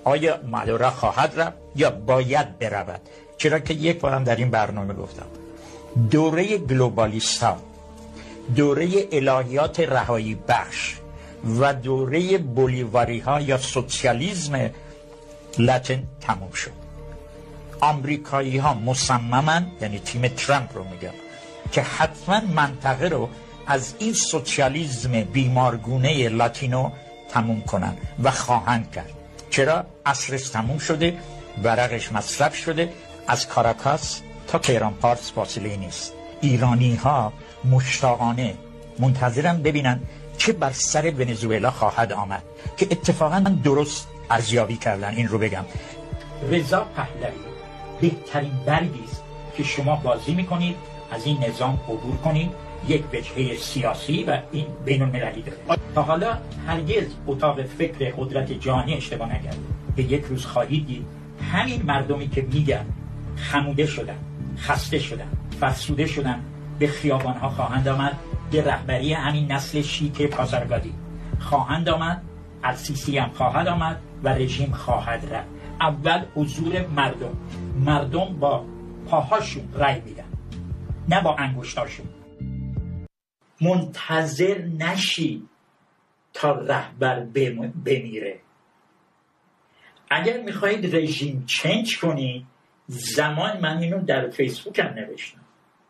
آیا مدارا خواهد رفت یا باید برود؟ چرا که یک بارم در این برنامه گفتم دوره گلوبالیست ها، دوره الهیات رهایی بخش و دوره بولیواری ها یا سوسیالیسم لاتین تموم شد. آمریکایی ها مصممن، یعنی تیم ترامپ رو میگم، که حتما منطقه رو از این سوسیالیسم بیمارگونه لاتینو تموم کنن و خواهند کرد. چرا؟ عصرش تموم شده، ورقش مصرف شده، از کاراکاس تا تهران پارس فاصله نیست. ایرانی ها مشتاقانه منتظرن ببینن چه بر سر ونزوئلا خواهد آمد، که اتفاقا درست ارزیابی کردن. این رو بگم، رضا پهلوی بهترین برگی است که شما بازی میکنید از این نظام عبور کنید. یک وجهه سیاسی و این بین المللی داره. تا حالا هرگز اتاق فکر قدرت جهانی اشتباه نکرده که یک روز خواهید دید همین مردمی که میگن خموده شدن، خسته شدن، فرسوده شدن، به خیابانها خواهند آمد، به رهبری همین نسل شیک پازارگادی خواهند آمد، السیسی هم خواهد آمد و رژیم خواهد رفت. اول حضور مردم با پاهاشون رای میدن، نه با انگشتاشون. منتظر نشید تا رهبر بمیره. اگر میخواهید رژیم چنج کنید، زمان، من اینو در فیسبوک هم نوشتم،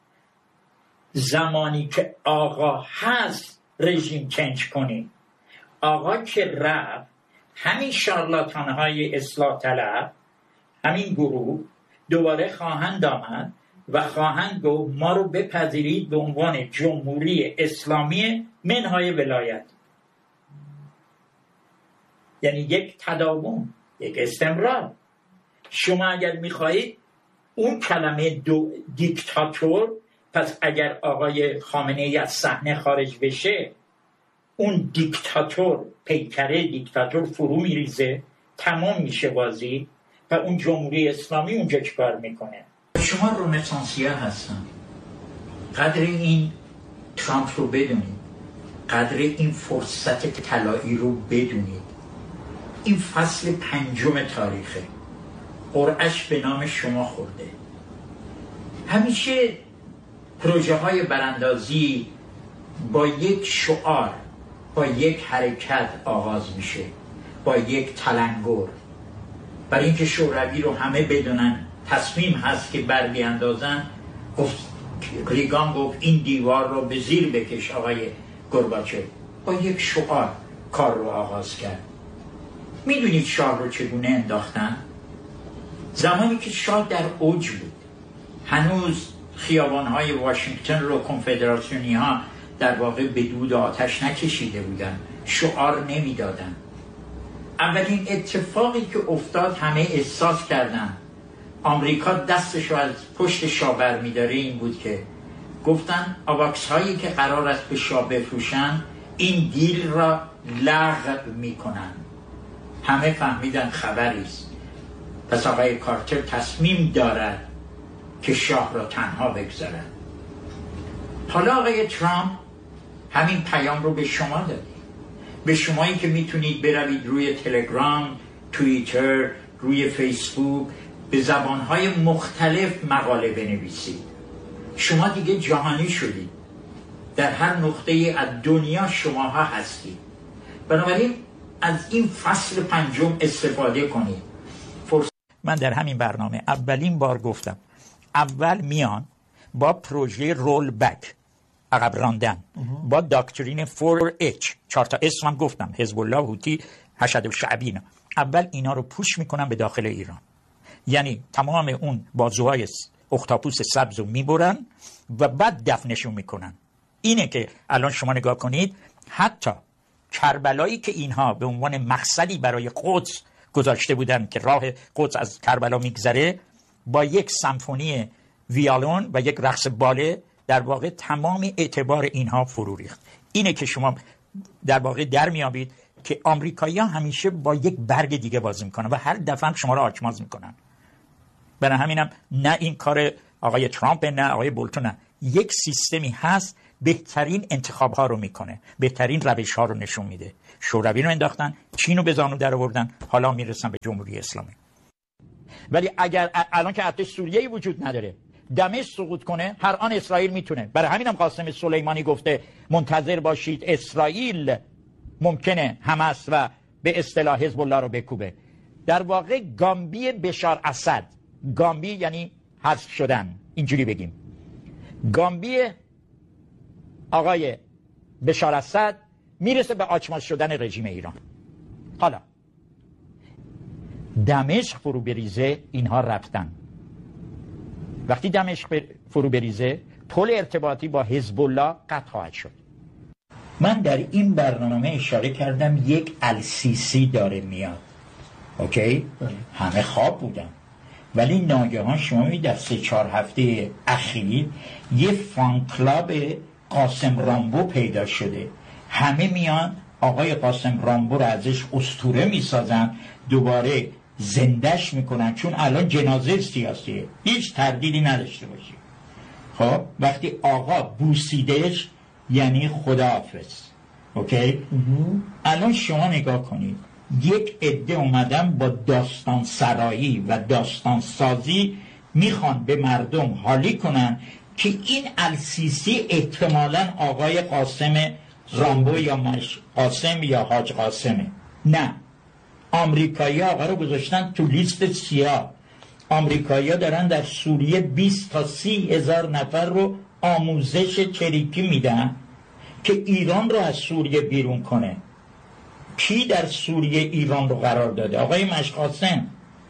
زمانی که آقا هست رژیم چنج کنید. آقا که رفت، همین شارلاتانهای اصلاح طلب، همین گروه دوباره خواهند آمد و خواهند گفت ما رو بپذیرید به عنوان جمهوری اسلامی منهای ولایت. یعنی یک تداوم، یک استمرار. شما اگر میخواهید اون کلمه دیکتاتور، پس اگر آقای خامنه‌ای از صحنه خارج بشه، اون دیکتاتور، پیکره دیکتاتور فرو میریزه، تمام میشه بازی و اون جمهوری اسلامی اونجا چیکار میکنه؟ شما رنسانسیا هستن. قدر این ترامپ رو بدونید، قدر این فرصت طلایی رو بدونید. این فصل 5 تاریخه، قرعش به نام شما خورده. همیشه پروژه های براندازی با یک شعار، با یک حرکت آغاز میشه، با یک تلنگر. برای اینکه شوروی رو همه بدونن تصمیم هست که بر بیاندازن، ریگان گفت این دیوار رو به زیر بکش آقای گورباچف، با یک شعار کار رو آغاز کرد. میدونید شاه رو چگونه انداختن؟ زمانی که شاه در اوج بود، هنوز خیابانهای واشنگتن رو کنفدراسیونی ها در واقع به دود آتش نکشیده بودن، شعار نمیدادن. اولین اتفاقی که افتاد، همه احساس کردن آمریکا دستشو از پشت شاه برمی‌داره، این بود که گفتن آواکس هایی که قرار است به شاه بفروشن این دیل را لغو میکنن. همه فهمیدن خبری است. پس آقای کارتر تصمیم دارد که شاه را تنها بگذارد. حالا آقای ترامپ همین پیام رو به شما داده، به شمایی که میتونید بروید روی تلگرام، توییتر، روی فیسبوک، به زبانهای مختلف مقاله بنویسید. شما دیگه جهانی شدید، در هر نقطه از دنیا شماها هستید. بنابراین از این فصل 5 استفاده کنید. من در همین برنامه اولین بار گفتم، اول میان با پروژه رول بک، عقب راندن، با داکترین 4H، 4 تا اسم هم گفتم، حزب الله، هوتی، حشد الشعبی، اول اینا رو پوش میکنن به داخل ایران. یعنی تمام اون بازوهای اختاپوس سبز رو میبرن و بعد دفنشون میکنن. اینه که الان شما نگاه کنید، حتی کربلایی که اینها به عنوان مقصدی برای قدس گذاشته بودن که راه قدس از کربلا میگذره، با یک سمفونی ویالون و یک رقص باله در واقع تمام اعتبار اینها فرو ریخت. اینه که شما در واقع در میابید که آمریکایی‌ها همیشه با یک برگ دیگه بازی میکنن و هر دفعه شما را آچماز میکنن. برای همینم نه این کار آقای ترامپ نه آقای بولتون، نه، یک سیستمی هست بهترین انتخاب ها رو میکنه، بهترین روش ها رو نشون میده. شوروی رو انداختن، چین رو به زانو در آوردن، حالا میرسن به جمهوری اسلامی. ولی اگر الان که ارتش سوریه‌ای وجود نداره، دمشق سقوط کنه، هر آن اسرائیل میتونه. برای همینم قاسم سلیمانی گفته منتظر باشید اسرائیل ممکنه حماس و به اصطلاح حزب الله رو بکوبه. در واقع گامبی بشار اسد، گامبی یعنی حذف شدن، اینجوری بگیم، گامبی آقای بشار اسد میرسه به آچماش شدن رژیم ایران. حالا دمشق فرو بریزه، اینها رفتن. وقتی دمشق فرو بریزه، پل ارتباطی با حزب الله قطع خواهد شد. من در این برنامه اشاره کردم یک السیسی داره میاد. اوکی؟ همه خواب بودن، ولی ناگهان شما می‌بینید در 3-4 هفته اخیر یه فان کلاب قاسم رامبو پیدا شده. همه میان آقای قاسم رامبو رو ازش اسطوره میسازن، دوباره زندش میکنن، چون الان جنازه سیاسیه، هیچ تردیدی نداشته باشی. خب وقتی آقا بوسیدش یعنی خداحافظ. اوکی؟ الان شما نگاه کنید، یک عده اومدن با داستان سرایی و داستان سازی میخوان به مردم حالی کنن که این السیسی احتمالاً آقای قاسم رامبو یا قاسم یا حاج قاسمه. نه، آمریکایی آقا رو گذاشتن تو لیست سیاه. آمریکایی دارن در سوریه 20 تا 30 هزار نفر رو آموزش چریکی میدن که ایران رو از سوریه بیرون کنه. کی در سوریه ایران رو قرار داده؟ آقای مشقاسم.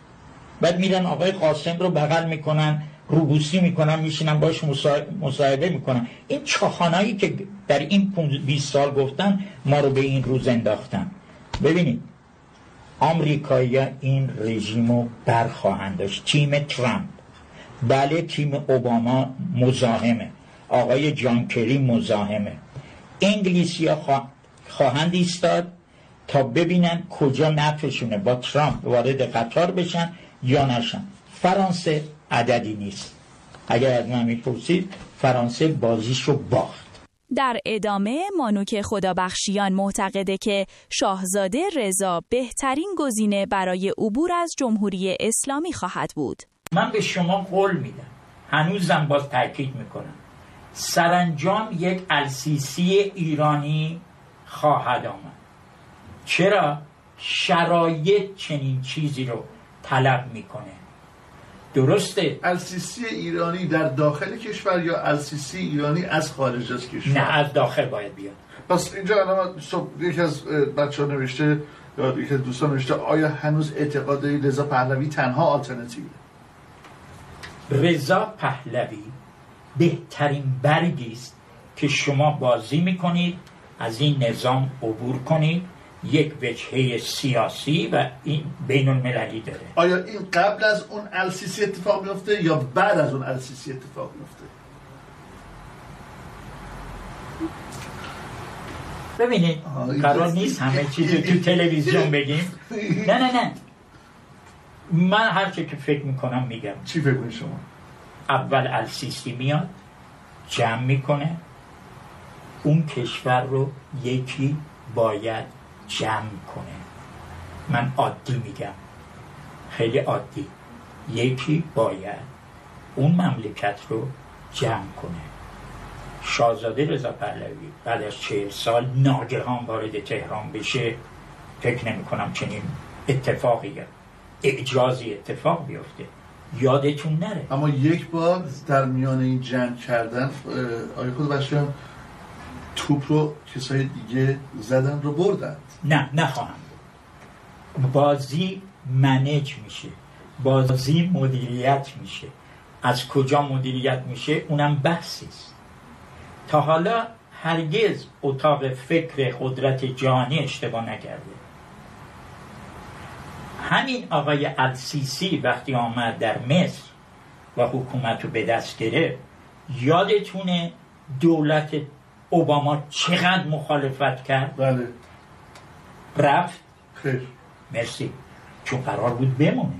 بعد میرن آقای قاسم رو بغل میکنن، روبوسی میکنن، میشینن باش مصاحبه میکنن. این چاخانایی که در این 20 سال گفتن ما رو به این روز انداختن. ببینید آمریکایی‌ها این رژیم رو برخواهند داشت. تیم ترامپ، بله تیم اوباما مزاحمه، آقای جان کری مزاحمه. انگلیسی‌ها خواهند ایستاد تا ببینن کجا نفعشونه با ترامپ وارد قطار بشن یا نشن. فرانسه عددی نیست. اگر از من میپرسید فرانسه بازیشو باخت. در ادامه مانوک خدابخشیان معتقده که شاهزاده رضا بهترین گزینه برای عبور از جمهوری اسلامی خواهد بود. من به شما قول میدم، هنوزم باز تاکید میکنم، سرانجام یک السیسی ایرانی خواهد آمد. چرا؟ شرایط چنین چیزی رو طلب میکنه. درسته؟ السیسی ایرانی در داخل کشور یا السیسی ایرانی از خارج از کشور؟ نه، از داخل باید بیاد. پس اینجا الان یکی از بچه‌ها نوشته یا یکی از دوستان نوشته آیا هنوز اعتقاد دارید رضا پهلوی تنها آلترناتیو؟ رضا پهلوی بهترین برگی است که شما بازی میکنید از این نظام عبور کنید. یک وجهه سیاسی و این بین المللی داره. آیا این قبل از اون السیسی اتفاق میفته یا بعد از اون السیسی اتفاق میفته؟ ببینید قرار نیست همه چیز تو تلویزیون بگیم. نه من هر چه که فکر میکنم میگم. چی فکر میکنید شما؟ اول السیسی میاد جمع میکنه، اون کشور رو یکی باید جمع کنه. من عادی میگم، خیلی عادی، یکی باید اون مملکت رو جمع کنه. شاهزاده رضا پهلوی بعد از 40 سال ناگهان وارد تهران بشه، فکر نمی کنم چنین اتفاقی اعجازی اتفاق بیفته. یادتون نره. اما یک بار در میان این جنگ کردن آقای خدابخشیان توپ رو کسای دیگه زدن رو بردن. نه نخواهم. بازی منیج میشه، بازی مدیریت میشه. از کجا مدیریت میشه اونم بحثیست. تا حالا هرگز اتاق فکر قدرت جهانی اشتباه نکرده. همین آقای السیسی وقتی آمد در مصر و حکومت رو به دست گرفت، یادتونه دولت اوباما چقدر مخالفت کرد؟ بله. رفت؟ خیر. مرسی، چون قرار بود بمونه.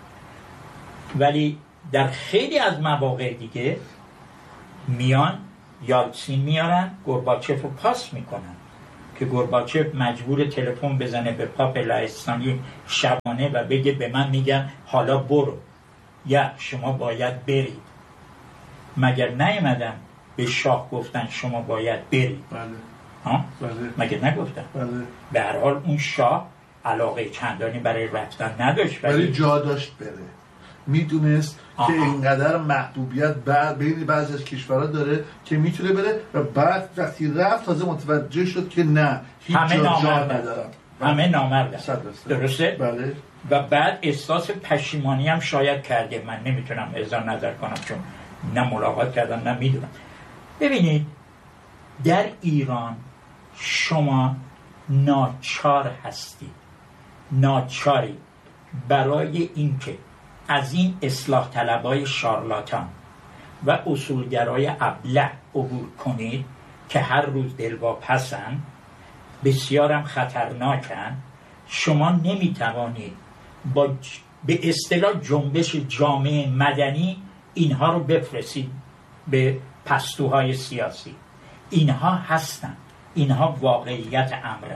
ولی در خیلی از مواقع دیگه میان یالتسین میارن، گورباچف رو پاس میکنن که گورباچف مجبور تلفن بزنه به پاپ لهستانی شبانه و بگه به من میگن حالا برو یا شما باید برید. مگر نیومدن به شاه گفتن شما باید برید؟ بله. بله. مگر نگفتن؟ بله. به هر حال اون شاه علاقه چندانی برای رفتن نداشت، ولی جا داشت بره. میدونست که اینقدر محبوبیت بین بعضی از کشورها داره که میتونه بره و بعد وقتی رفت تازه متوجه شد که نه، هیچ جا ندارم. همه نامردن. درسته؟ بله. و بعد احساس پشیمانی هم شاید کرده. من نمیتونم اظهار نظر کنم چون نه ملاقات کردم نه میدونم. ببینید در ایران شما ناچار هستید، ناچاری برای اینکه از این اصلاح طلبای شارلاتان و اصولگرای ابله عبور کنید که هر روز دلواپسن، بسیارم خطرناکن. شما نمیتوانید با به اصطلاح جنبش جامعه مدنی اینها رو بفرستید به پستوهای سیاسی. اینها هستن، اینها واقعیت امرن.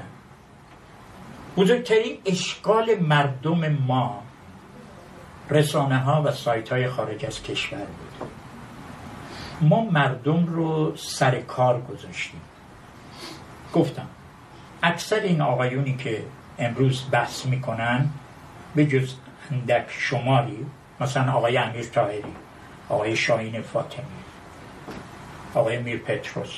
بزرگترین اشکال مردم ما رسانه ها و سایت های خارج از کشور بود. ما مردم رو سر کار گذاشتیم. گفتم اکثر این آقایونی که امروز بحث میکنن به جز اندک شماری، مثلا آقای امیر طاهری، آقای شاهین فاطمی، آقای میر پتروس،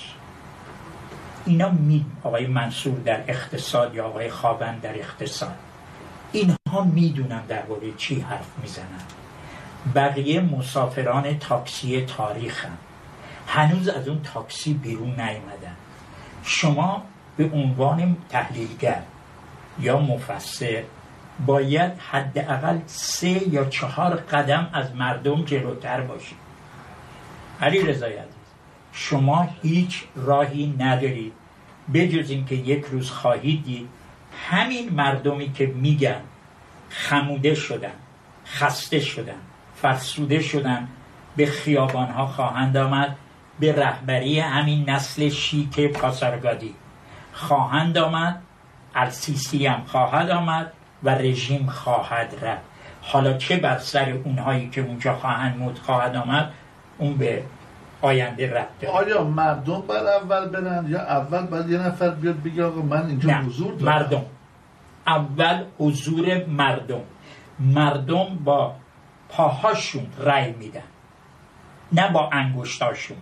اینا آقای منصور در اقتصاد یا آقای خاوند در اقتصاد، اینها میدونن درباره چی حرف میزنن. بقیه مسافران تاکسی تاریخن، هنوز از اون تاکسی بیرون نیامدن. شما به عنوان تحلیلگر یا مفسر باید حداقل 3 یا 4 قدم از مردم جلوتر باشید. علیرضا عزیز، شما هیچ راهی ندارید بجز این که یک روز خواهید دید همین مردمی که میگن خموده شدن، خسته شدن، فرسوده شدن، به خیابانها خواهند آمد، به رهبری همین نسل شیک پاسارگادی خواهند آمد، السیسی هم خواهد آمد و رژیم خواهد رفت. حالا چه بر سر اونهایی که اونجا خواهند موت خواهد آمد، اون به آینده رفته. آیا مردم باید اول برن یا اول باید یه نفر بیاد بگه آقا من اینجا حضور دارم؟ مردم اول، حضور مردم. مردم با پاهاشون رأی میدن نه با انگشتاشون.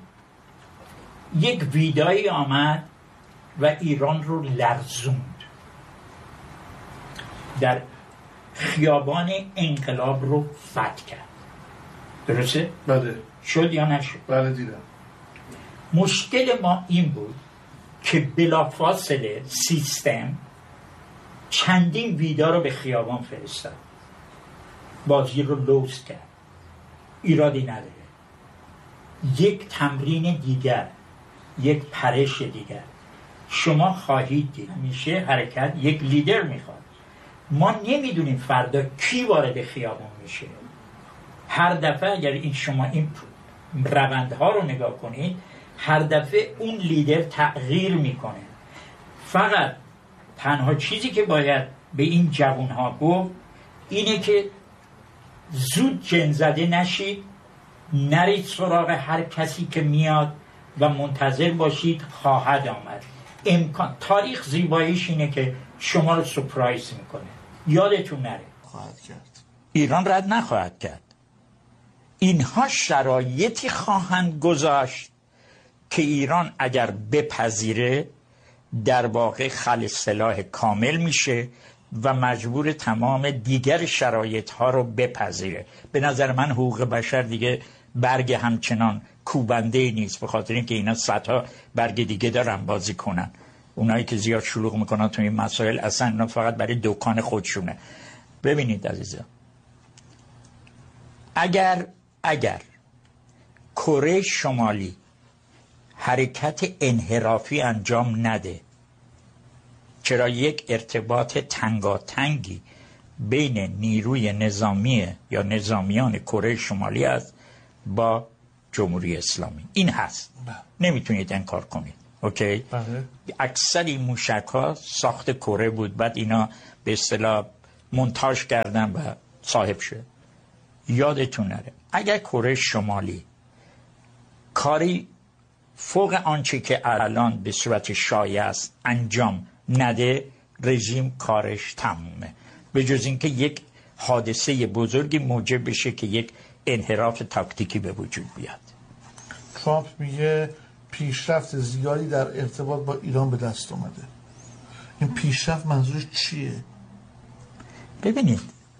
یک ویدایی آمد و ایران رو لرزوند، در خیابان انقلاب رو فتح کرد. درسته؟ بله. شد یا نشد؟ بله دیدم. مشکل ما این بود که بلافاصله سیستم چندین ویدا رو به خیابان فرستاد، بازی رو لوس کرد. ایرادی نداره. یک تمرین دیگر، یک پرش دیگر. شما خواهید دید همیشه حرکت یک لیدر میخواد. ما نمیدونیم فردا کی وارد خیابان میشه. هر دفعه اگر شما این روندها رو نگاه کنید، هر دفعه اون لیدر تغییر میکنه. فقط تنها چیزی که باید به این جوانها گفت اینه که زود جن زده نشید، نرید سراغ هر کسی که میاد و منتظر باشید خواهد آمد. تاریخ زیباییش اینه که شما رو سپرایز میکنه. یادتون نره خواهد کرد. ایران رد نخواهد کرد. اینها شرایطی خواهند گذاشت که ایران اگر بپذیره در واقع خل سلاح کامل میشه و مجبور تمام دیگر شرایط ها رو بپذیره. به نظر من حقوق بشر دیگه برگ همچنان کوبنده نیست، به خاطر اینکه اینا صدها برگ دیگه دارن بازی کنن. اونایی که زیاد شلوغ میکنن تو این مسائل اصلا اینا فقط برای دکان خودشونه. ببینید عزیزان، اگر کره شمالی حرکت انحرافی انجام نده، چرا یک ارتباط تنگاتنگی بین نیروی نظامی یا نظامیان کره شمالی است با جمهوری اسلامی. این هست، نمیتونید انکار کنید. اوکی؟ اکثر این موشک ها ساخت کره بود، بعد اینا به اصطلاح مونتاژ کردن و صاحب شد. یادتون نره اگر کره شمالی کاری فوق آنچه که الان به صورت شایع است انجام نده، رژیم کارش تمومه، به جز اینکه یک حادثه بزرگی موجب بشه که یک انحراف تاکتیکی به وجود بیاد. ترامپ میگه پیشرفت زیادی در ارتباط با ایران به دست اومده. این پیشرفت منظورش چیه؟ ببینید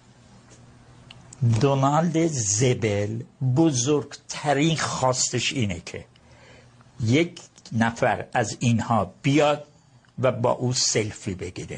دونالد زبل بزرگترین خواستش اینه که یک نفر از اینها بیاد و با او سلفی بگیره.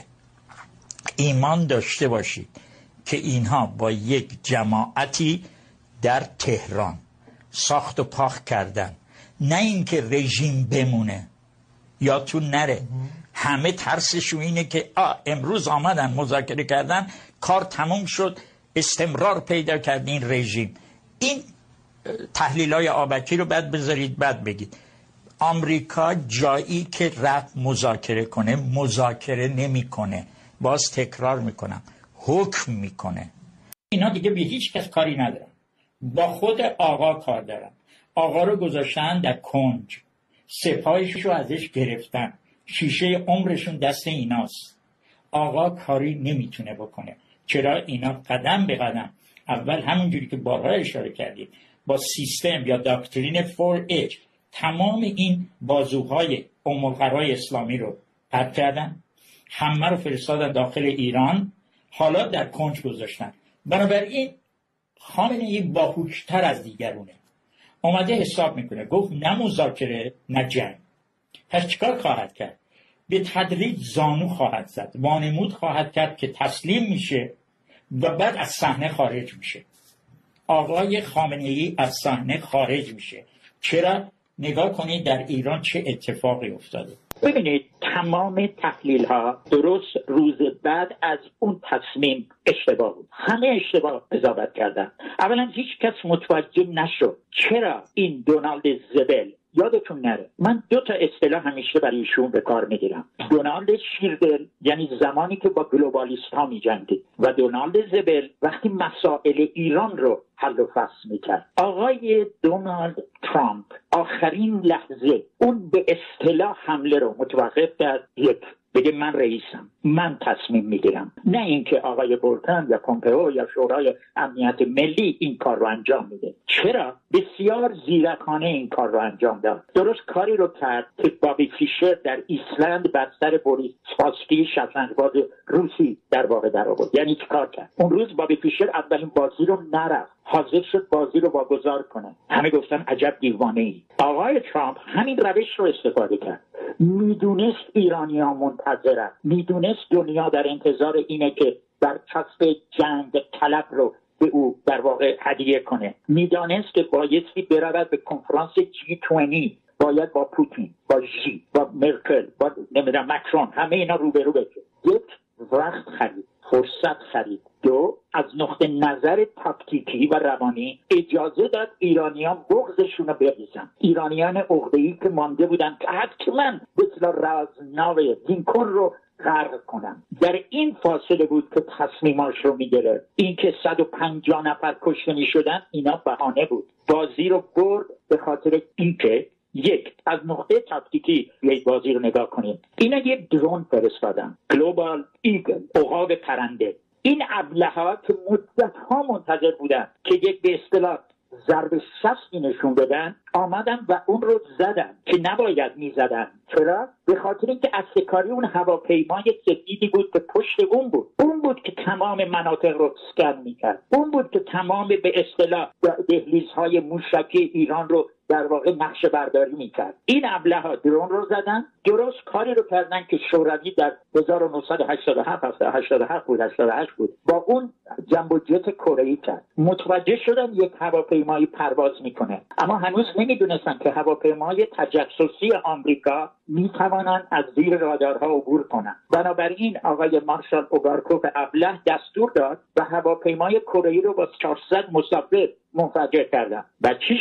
ایمان داشته باشید که اینها با یک جماعتی در تهران ساخت و پاخت کردن، نه اینکه رژیم بمونه یا تو نره. همه ترسشون اینه که امروز آمدن مذاکره کردن، کار تموم شد، استمرار پیدا کرد این رژیم. این تحلیل‌های آبکی رو بعد بذارید بعد بگید. آمریکا جایی که رفت مذاکره کنه مذاکره نمیکنه، باز تکرار میکنم حکم میکنه. اینا دیگه به هیچ کس کاری ندارن، با خود آقا کار دارن. آقا رو گذاشتن در کنج، سپاهش رو ازش گرفتن، شیشه عمرشون دست ایناست. آقا کاری نمیتونه بکنه. چرا؟ اینا قدم به قدم، اول همونجوری که بارها اشاره کردید با سیستم یا داکترین 4H تمام این بازوهای ام‌القرای اسلامی رو قطع کردن، همه رو فرستادن داخل ایران، حالا در کنج گذاشتن. بنابراین خامنه‌ای باهوش‌تر از دیگرونه، اومده حساب میکنه، گفت نه مذاکره نه جنگ. پس چیکار خواهد کرد؟ به تدریج زانو خواهد زد، وانمود خواهد کرد که تسلیم میشه و بعد از صحنه خارج میشه. آقای خامنه‌ای از صحنه خارج میشه. چرا؟ نگاه کنید در ایران چه اتفاقی افتاده. ببینید تمام تحلیل ها درست روز بعد از اون تصمیم اشتباه بود. همه اشتباه قضاوت کردن. اولا هیچ کس متوجه نشد چرا این دونالد زبل، یادتون نره من 2 اصطلاح همیشه برای ایشون به کار میگیرم، دونالد شیردل یعنی زمانی که با گلوبالیست ها میجنگید و دونالد زبل وقتی مسائل ایران رو حل و فصل میکرد. آقای دونالد ترامپ آخرین لحظه اون به اصطلاح حمله رو متوقف کرد، یک بگه من رئیسم، من تصمیم میگیرم، نه اینکه آقای بولتن یا پومپئو یا شورای امنیت ملی این کار رو انجام میده. چرا؟ بسیار زیرکانه این کار رو انجام داد. درست کاری رو کرد که بابی فیشر در ایسلند بر سر بوریس اسپاسکی شطرنج‌باز روسی در واقع در آورد. یعنی چیکار کرد؟ اون روز بابی فیشر اولین بازی رو نرفت، حاضر شد بازی رو واگذار کنه. همه گفتن عجب دیوانه‌ای. آقای ترامپ همین روش رو استفاده کرد. میدونست ایرانی‌ها منتظرن، میدونست دنیا در انتظار اینه که برچسب جنگ طلب رو به او در واقع هدیه کنه. میدانست که بایستی برود به کنفرانس G20، باید با پوتین، با ژی، با مرکل، با نمیدونم مکرون، همه اینا روبرو بشه. یک، وقت خرید، فرصت خرید. 2، از نقطه نظر تاکتیکی و روانی اجازه داد ایرانیان بغضشون رو بریزن. ایرانیان عقده‌ای که مانده بودن که حتما مثل رازناو لینکن رو غرق کنن. در این فاصله بود که تصمیماش رو میگیره. این که 150 نفر کشته میشدن اینا بهانه بود. بازی رو برد به خاطر اینکه یک، از نقطه تاکتیکی یک بازی رو نگاه کنید. اینا یک درون فرستادن، گلوبال ایگل، عقاب پرنده. این ابله‌ها که مدت‌ها منتظر بودن که یک به اصطلاح ضرب شستی نشون بدن، آمدن و اون رو زدن که نباید میزدن. چرا؟ به خاطر اینکه اصلکاری اون هواپیمای سفیدی بود که پشت اون بود که تمام مناطق رو اسکن میکرد، اون بود که تمام به اصطلاح دهلیزهای موشکی ایران رو در واقع نقشه برداری میکرد. این ابله‌ها درون رو زدن، درست کاری رو کردن که شوروی در 1987 بود با اون جمبو جت کره‌ای کرد. متوجه شدن یک هواپیمایی پرواز میکنه، اما هنوز نمیدونستن که هواپیمای تجسسی آمریکا میتوانند از زیر رادارها عبور کنند. بنابراین آقای مارشال اوگارکوف ابله دستور داد و هواپیمای کره‌ای رو با 400 مسافر منفجر کردن. و چی شد؟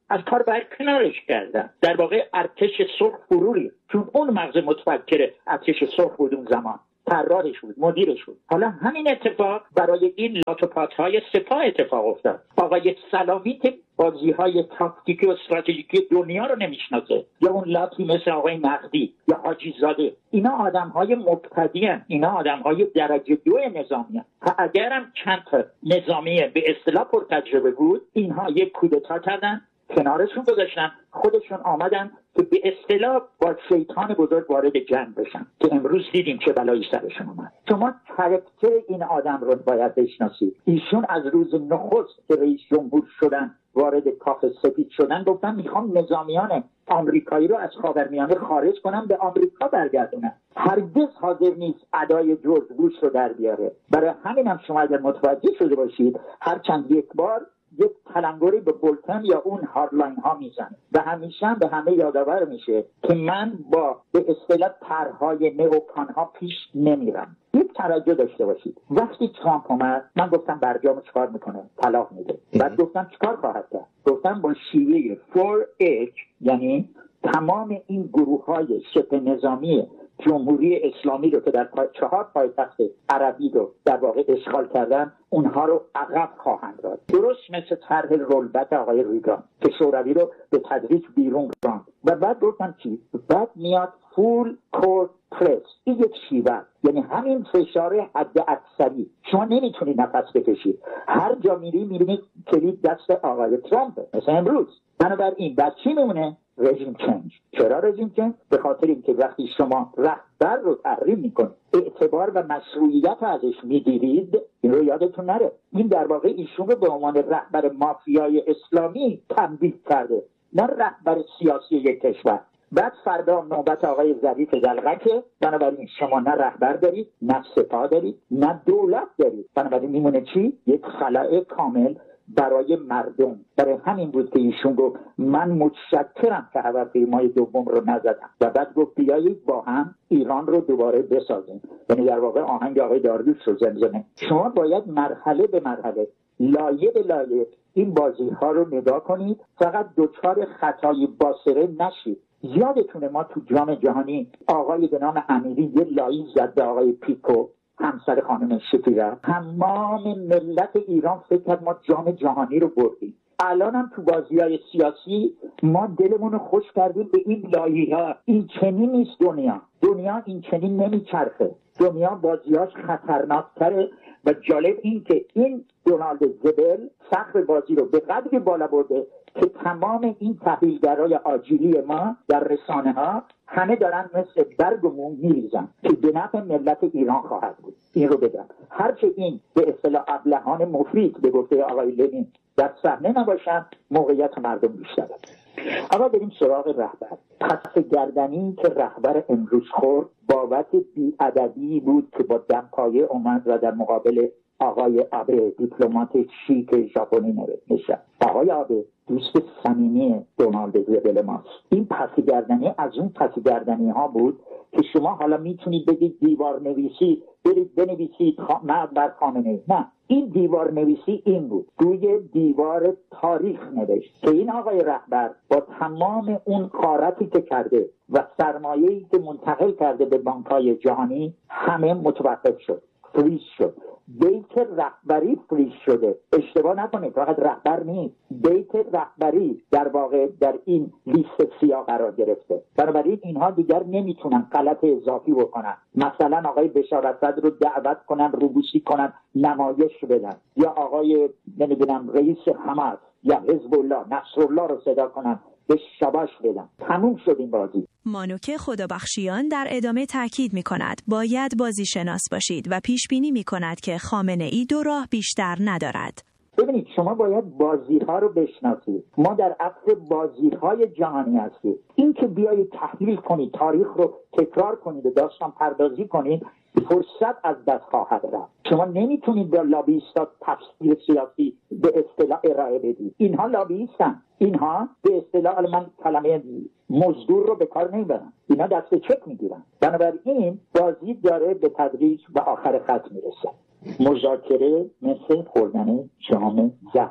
از کار برکنارش کردن. در واقع ارتش سرخ فروری، چون اون مغز متفکر ارتش سرخ بود اون زمان، طراحش بود، مدیرش بود. حالا همین اتفاق برای این لاتوپات‌های سپاه اتفاق افتاد. آقای سلامیت بازی‌های تاکتیکی و استراتژیکی دنیا رو نمیشناسه، یا اون لاتی مثل آقای مهدی یا حاجی زاده. اینا آدم‌های مبتدی هستند، اینا آدم‌های درجه 2 نظامی هستند. اگرم چند تا نظامی به اصطلاح پرتجربه بود، اینها یک کودتا کردن، کنارشون گذاشتن، خودشون آمدن که به اصطلاح با شیطان بزرگ وارد جنگ بشن، که امروز دیدیم چه بلایی سرشون اومد. شما کاراکتر این آدم رو باید بشناسید. ایشون از روز نخست که رئیس جمهور شدن، وارد کاخ سفید شدن، گفتن میخوام نظامیان آمریکایی رو از خاورمیانه خارج کنم، به آمریکا برگردونم. هرگز حاضر نیست ادای جورج بوش رو در بیاره. برای همین هم شما اگر متوجه شده باشید، هر چند یک بار یک تلنگری به بولتن یا اون هاردلاین ها میزنه و همیشه به همه یادآور میشه که من با به اصطلاح طرحهای نئوکان ها پیش نمیرم. یک توجه داشته باشید، وقتی ترامپ اومد من گفتم برجام چیکار میکنه؟ طلاق میده. بعد گفتم چیکار خواهد کرد؟ گفتم با شیوه 4H، یعنی تمام این گروه های شبه نظامی جمهوری اسلامی رو که در 4 پایتخت عربی رو در واقع اشغال کردن، اونها رو عقب خواهند داد. درست مثل طرح رولبک آقای ریگان که شوروی رو به تدریج بیرون راند. و بعد گفتم چی؟ بعد میاد فول کورت پرس. این یک شیوه، یعنی همین فشار حد اکثری. شما نمیتونی نفس بکشید، هر جا میبینید کلید دست آقای ترامپ، مثل امروز. بنابراین بعد چی میمونه؟ رژیم چنج. چرا رژیم چنج؟ به خاطر اینکه وقتی شما رهبر رو تحریم میکنید، اعتبار و مشروعیت ازش میگیرید، این رو یادتون نره. این در واقع ایشون رو به عنوان رهبر مافیای اسلامی تنبیه کرده، نه رهبر سیاسی یک کشور. بعد فردا نوبت آقای ظریف دلغکه. بنابراین شما نه رهبر دارید، نه سپاه دارید، نه دولت دارید. بنابراین میمونه چی؟ یک خلأ کامل برای مردم. برای همین بود که ایشون گفت من متشکرم که هواپیمای دوم رو نزدم، و بعد گفت بیایید با هم ایران رو دوباره بسازیم. یعنی در واقع آهنگ آقای داریوش رو زمزمه. شما باید مرحله به مرحله، لایه به لایه این بازی ها رو نگاه کنید، فقط دچار خطای باصره نشید. یادتونه ما تو جام جهانی آقای به نام امیری یه لایی زد به آقای پیکو، همسر خانم شکیرا. تمام ملت ایران فکر کرد ما جام جهانی رو بردیم. الان هم تو بازی‌های سیاسی ما دلمون رو خوش کردیم به این لایی‌ها. این چنین نیست دنیا این چنین نمیچرخه. دنیا بازی‌هاش خطرناک‌تره. و جالب این که این دونالد زبل سقف بازی رو به قدری بالا برده که تمام این تحلیلگرای آجیلی ما در رسانه ها همه دارن مثل برگ و موم میریزن که به نفع ملت ایران خواهد بود. این رو بگم، هرچه این به اصطلاح ابلهان مفید به گفته آقای لنین در صحنه نباشن، موقعیت مردم بیشتره. اما بریم سراغ رهبر. پس گردنی که رهبر امروز خورد بابت بی‌ادبی بود که با دمپایه اومد و در مقابل آقای آبه دیپلمات شیک ژاپنی نشست. آقای آبه دوست صمیمی دونالد زبل ماست. این پسگردنی از اون پسگردنی ها بود که شما حالا میتونید بگید دیوار نویسی، برید بنویسید مرد بر خامنه‌ای. نه، این دیوار نویسی این بود، روی دیوار تاریخ نوشت که این آقای رهبر با تمام اون غارتی که کرده و سرمایه‌ای که منتقل کرده به بانک‌های جهانی همه متوقف شد، فریز شد. بیت رهبری فریز شده. اشتباه نکنید، فقط رهبر نیست، بیت رهبری در واقع در این لیست سیاه قرار گرفته. بنابراین اینها دیگر نمیتونن غلط اضافی بکنن، مثلا آقای بشار اسد رو دعوت کنن، روبوسی کنن، نمایش بدن، یا آقای نمیدونم رئیس حماس یا حزب الله نصرالله رو صدا کنن به شاباش بدن. تموم شد این بازی. مانوک خدابخشیان در ادامه تاکید می‌کند باید بازی شناس باشید و پیش بینی می‌کند که خامنه‌ای دو راه بیشتر ندارد. ببینید، شما باید بازی‌ها رو بشناسید. ما در عصر بازی‌های جهانی هستیم. این که بیایید تحلیل کنید، تاریخ رو تکرار کنید و داستان پردازی کنید، فرصت از دست خواهد رفت. شما نمیتونید با لابیستا تفسیر سیاسی به اصطلاح ارائه بدید. اینها لابیستن، اینها به اصطلاح، من کلمه مزدور رو به کار نمیبرم، اینا دست چک میگیرن. بنابراین بازی داره به تدریج به آخر خط میرسه. مذاکره مثل خوردن جام زهره.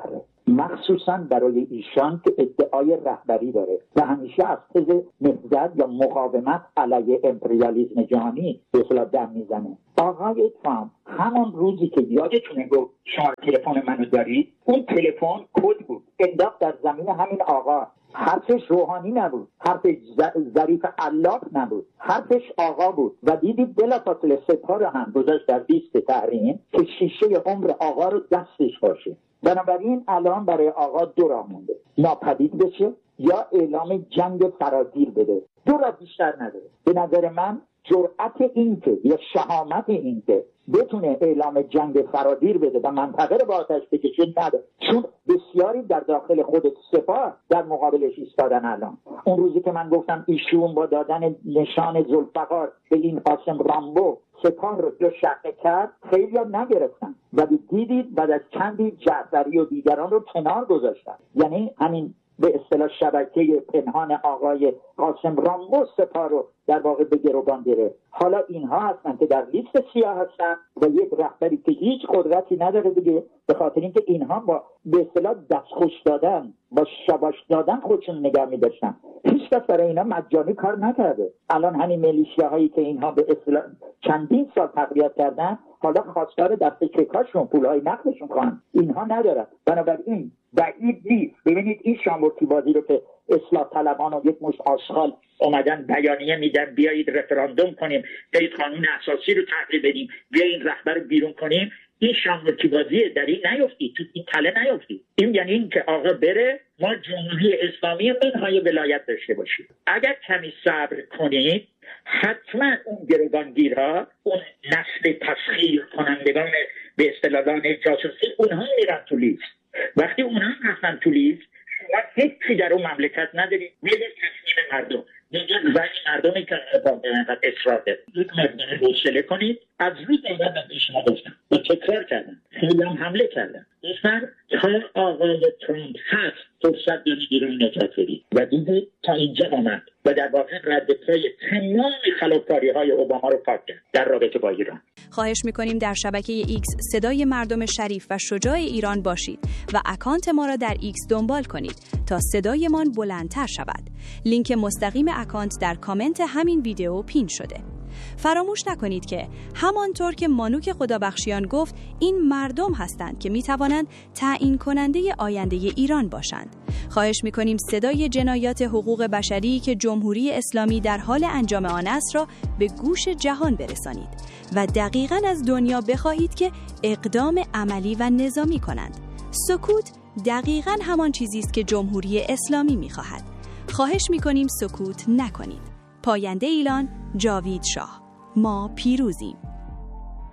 مخصوصا برای ایشان که ادعای رهبری داره و همیشه از تز نهضت یا مقاومت علیه امپریالیسم جهانی به اصطلاح دم میزنه. آقای ترامپ همان روزی که یادتونه گفت شماره تلفن منو دارید، اون تلفن کد بود، انداخت در زمین همین آقا. حرفش روحانی نبود، حرفش ظریف علاق نبود، حرفش آقا بود و دیدید بلافاصله سپاه رو هم گذاشت در لیست تحریم که شیشه عمر آقا رو دستش باشه. بنابراین الان برای آقا دو راه مونده، ناپدید بشه یا اعلام جنگ فراگیر بده. دو راه بیشتر نداره. به نظر من جرأت این که یا شهامت این که بتونه اعلام جنگ فراگیر بده و منطقه رو با آتش بکشه نداره، چون بسیاری در داخل خود سپاه در مقابلش ایستادن. الان اون روزی که من گفتم ایشون با دادن نشان ذوالفقار به این قاسم رامبو سپاه رو دو شقه کرد، خیلی ها نگرفتن و دیدید بعد از چندی جعفری و دیگران رو کنار گذاشتن. یعنی همین به اصطلاح شبکه پنهان آقای قاسم رامبو سپاه رو در واقع به گروگان گرفت. حالا اینها هستن که در لیست سیاه هستن و یک رهبری که هیچ قدرتی نداره دیگه، به خاطر اینکه اینها با به اصطلاح دستخوش دادن، با شاباش دادن خودشون نگه می‌داشتن. هیچ کس برای اینا مجانی کار نکرده. الان همین میلیشیاهایی که اینها به اصطلاح چندین سال تقویت کردن، حالا خواستار دست چکاشون پولهای نقدشون خواهند، اینها ندارن. بنابراین بعید نیست. ببینید این شامورتی بازی رو که اصلاح طلبان و یک مشت آشغال اومدن بیانیه میدن بیایید رفراندوم کنیم، بیایید قانون اساسی رو تغییر بدیم، بیایید رهبر رو بیرون کنیم، این شامورتی بازی در این نیفتید، تو این تله نیفتید. این یعنی این که آقا بره ما جمهوری اسلامی منهای ولایت داشته باشیم. اگر کمی صبر کنید حتما اون گروگانگیرها، اون نسل تسخیر کنندگان به اصطلاح جاسوسی، اونها میرن تو لیست. وقتی اونها رفتن تو لیست شما هیچی در اون مملکت ندارید، میدید تصمیم مردم دیگه زنی مردمی که اینقدر اصرار دارد. یک مردم حوصله کنید. از روز اول به شما گفتم و تکرار کردم، خیلی هم حمله کردم، گفتم تا آقای ترامپ هست فرصت دارید ایران نجات بدید و دیدید تا اینجا آمد و در واقع رد پای تمام خلافکاری‌های اوباما رو پاک کرد در رابطه با ایران. خواهش می‌کنیم در شبکه ایکس صدای مردم شریف و شجاع ایران باشید و اکانت ما را در ایکس دنبال کنید تا صدایمان بلندتر شود. لینک مستقیم اکانت در کامنت همین ویدیو پین شده. فراموش نکنید که همانطور که مانوک خدابخشیان گفت این مردم هستند که میتوانند تعیین کننده آینده ایران باشند. خواهش میکنیم صدای جنایات حقوق بشری که جمهوری اسلامی در حال انجام آن است را به گوش جهان برسانید و دقیقاً از دنیا بخواهید که اقدام عملی و نظامی کنند. سکوت دقیقاً همان چیزی است که جمهوری اسلامی میخواهد. خواهش میکنیم سکوت نکنید. پاینده ایلان، جاوید شاه. ما پیروزیم.